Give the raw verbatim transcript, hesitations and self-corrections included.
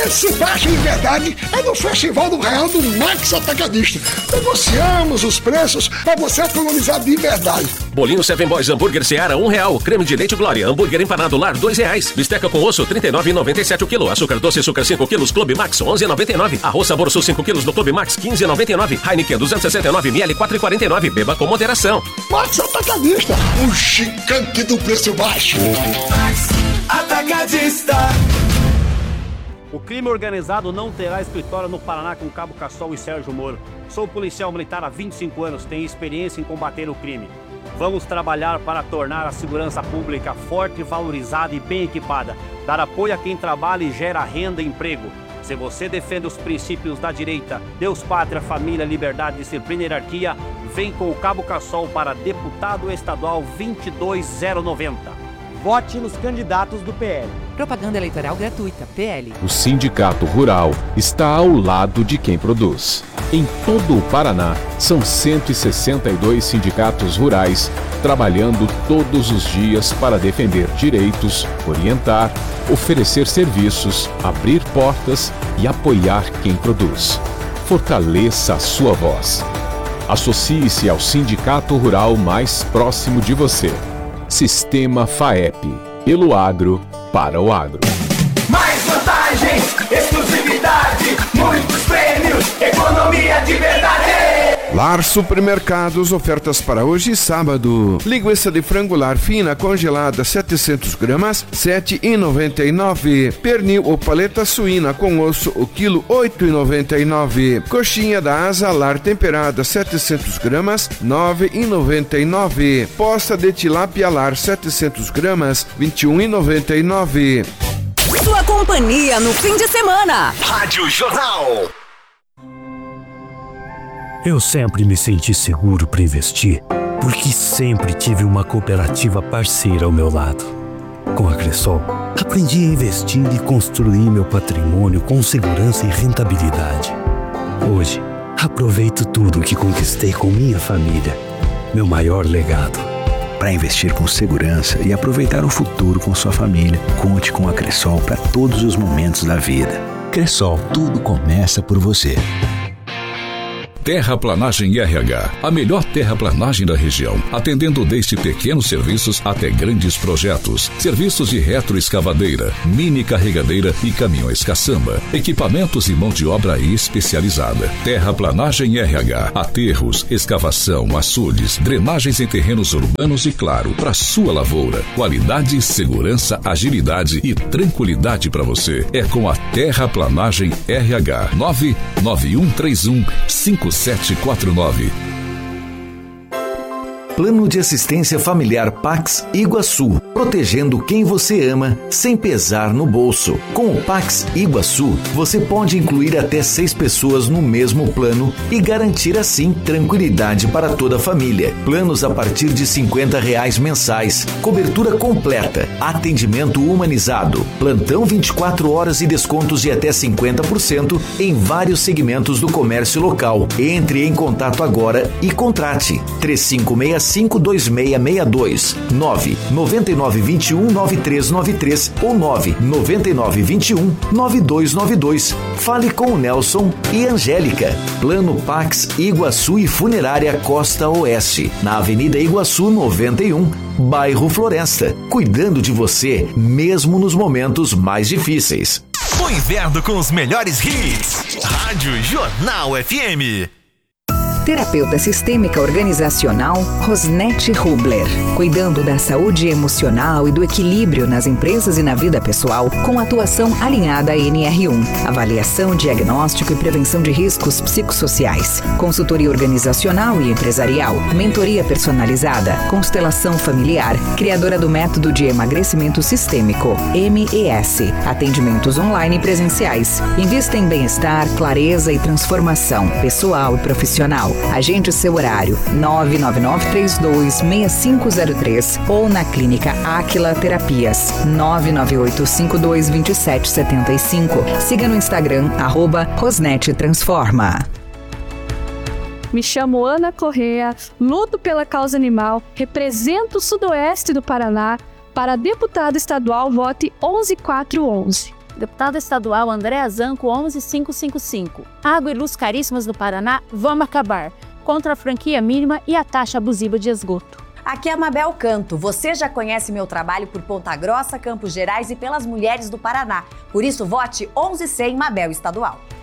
Preço baixo de verdade é no Festival do Real do Max Atacadista. Negociamos os preços para você economizar de verdade. Bolinho Seven Boys Hambúrguer Seara, um real. Creme de leite Glória. Hambúrguer empanado lar, dois reais. Bisteca com osso, trinta e nove reais e noventa e sete o quilo. Açúcar doce, açúcar cinco quilos, Clube Max, onze reais e noventa e nove. Arroz Sabor Sul cinco quilos no Clube Max, quinze reais e noventa e nove. Heineken duzentos e sessenta e nove mililitros, quatro reais e quarenta e nove. Beba com moderação. Max Atacadista, o gigante do preço baixo. Max Atacadista. O crime organizado não terá escritório no Paraná com Cabo Cassol e Sérgio Moro. Sou policial militar há vinte e cinco anos, tenho experiência em combater o crime. Vamos trabalhar para tornar a segurança pública forte, valorizada e bem equipada. Dar apoio a quem trabalha e gera renda e emprego. Se você defende os princípios da direita, Deus, pátria, família, liberdade, disciplina e hierarquia, vem com o Cabo Cassol para deputado estadual vinte e dois zero noventa. Vote nos candidatos do P L. Propaganda eleitoral gratuita, P L. O Sindicato Rural está ao lado de quem produz. Em todo o Paraná, são cento e sessenta e dois sindicatos rurais trabalhando todos os dias para defender direitos, orientar, oferecer serviços, abrir portas e apoiar quem produz. Fortaleça a sua voz. Associe-se ao Sindicato Rural mais próximo de você. Sistema FAEP, pelo agro, para o agro. Mais vantagens, exclusividade, muitos prêmios, economia de verdade. Lar Supermercados, ofertas para hoje e sábado. Linguiça de frango lar fina congelada setecentos gramas, sete reais e noventa e nove. Pernil ou paleta suína com osso, o quilo oito reais e noventa e nove. Coxinha da asa lar temperada setecentos gramas, nove reais e noventa e nove. Posta de tilápia lar setecentos gramas, vinte e um reais e noventa e nove. Sua companhia no fim de semana. Rádio Jornal. Eu sempre me senti seguro para investir, porque sempre tive uma cooperativa parceira ao meu lado. Com a Cressol, aprendi a investir e construir meu patrimônio com segurança e rentabilidade. Hoje, aproveito tudo que conquistei com minha família, meu maior legado. Para investir com segurança e aproveitar o futuro com sua família, conte com a Cressol para todos os momentos da vida. Cressol, tudo começa por você. Terraplanagem R H, a melhor terraplanagem da região, atendendo desde pequenos serviços até grandes projetos. Serviços de retroescavadeira, mini carregadeira e caminhões caçamba. Equipamentos e mão de obra especializada. Terraplanagem R H, aterros, escavação, açudes, drenagens em terrenos urbanos e, claro, para sua lavoura. Qualidade, segurança, agilidade e tranquilidade para você. É com a Terraplanagem R H. nove nove um três um cinco sete quatro nove. Plano de Assistência Familiar Pax Iguaçu, protegendo quem você ama sem pesar no bolso. Com o Pax Iguaçu, você pode incluir até seis pessoas no mesmo plano e garantir assim tranquilidade para toda a família. Planos a partir de cinquenta reais mensais, cobertura completa, atendimento humanizado, plantão vinte e quatro horas e descontos de até cinquenta por cento em vários segmentos do comércio local. Entre em contato agora e contrate três cinco seis cinco dois seis seis dois, nove nove nove dois um nove três nove três ou nove nove nove dois um nove dois nove dois. Fale com o Nelson e Angélica. Plano Pax Iguaçu e Funerária Costa Oeste, na Avenida Iguaçu noventa e um, bairro Floresta, cuidando de você mesmo nos momentos mais difíceis. O inverno com os melhores hits. Rádio Jornal F M. Terapeuta sistêmica organizacional Rosnete Rubler, cuidando da saúde emocional e do equilíbrio nas empresas e na vida pessoal, com atuação alinhada à N R um, avaliação, diagnóstico e prevenção de riscos psicossociais, consultoria organizacional e empresarial, mentoria personalizada, constelação familiar, criadora do método de emagrecimento sistêmico, M E S, atendimentos online e presenciais, invista em bem-estar, clareza e transformação pessoal e profissional. Agende seu horário nove nove nove três dois seis cinco zero três ou na Clínica Áquila Terapias nove nove oito cinco dois dois sete sete cinco. Siga no Instagram arroba Rosnete Transforma. Me chamo Ana Correa, luto pela causa animal, represento o sudoeste do Paraná. Para deputado estadual, vote onze quatro onze. Deputada estadual Andréa Zanco, onze mil quinhentos e cinquenta e cinco. Água e luz caríssimas no Paraná, vamos acabar. Contra a franquia mínima e a taxa abusiva de esgoto. Aqui é a Mabel Canto. Você já conhece meu trabalho por Ponta Grossa, Campos Gerais e pelas mulheres do Paraná. Por isso, vote onze cem Mabel Estadual.